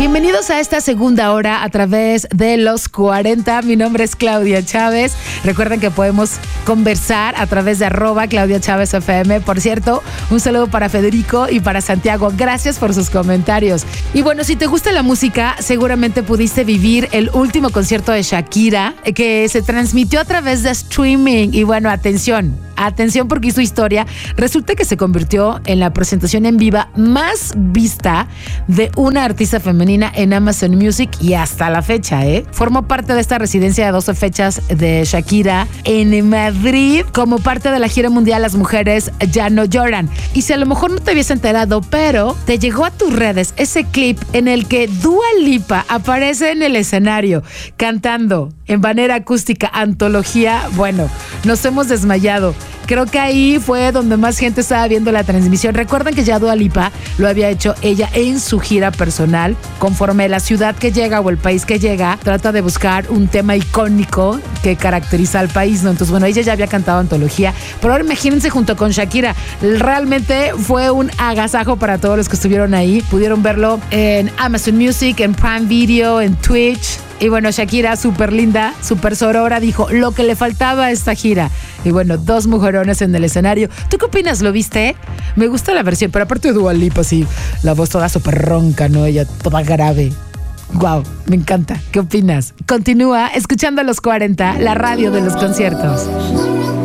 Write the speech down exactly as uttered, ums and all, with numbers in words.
Bienvenidos a esta segunda hora a través de los cuarenta. Mi nombre es Claudia Chávez. Recuerden que podemos conversar a través de arroba Claudia Chávez F M. Por cierto, un saludo para Federico y para Santiago. Gracias por sus comentarios. Y bueno, si te gusta la música, seguramente pudiste vivir el último concierto de Shakira, que se transmitió a través de streaming. Y bueno, atención, atención porque hizo historia. Resulta que se convirtió en la presentación en vivo más vista de una artista femenina en Amazon Music y hasta la fecha, ¿eh? Formó parte de esta residencia de doce fechas de Shakira en Madrid como parte de la gira mundial Las Mujeres Ya No Lloran. Y si a lo mejor no te habías enterado, pero te llegó a tus redes ese clip en el que Dua Lipa aparece en el escenario cantando en manera acústica Antología, bueno, nos hemos desmayado. Creo que ahí fue donde más gente estaba viendo la transmisión. Recuerden que ya Dua Lipa lo había hecho ella en su gira personal. Conforme la ciudad que llega o el país que llega, trata de buscar un tema icónico que caracteriza al país, ¿no? Entonces, bueno, ella ya había cantado Antología. Pero ahora imagínense junto con Shakira. Realmente fue un agasajo para todos los que estuvieron ahí. Pudieron verlo en Amazon Music, en Prime Video, en Twitch. Y bueno, Shakira, súper linda, súper sorora, dijo lo que le faltaba a esta gira. Y bueno, dos mujerones en el escenario. ¿Tú qué opinas? ¿Lo viste? Me gusta la versión, pero aparte de Dua Lipa, sí, la voz toda súper ronca, ¿no? Ella toda grave. Wow, me encanta. ¿Qué opinas? Continúa escuchando a los cuarenta, la radio de los conciertos.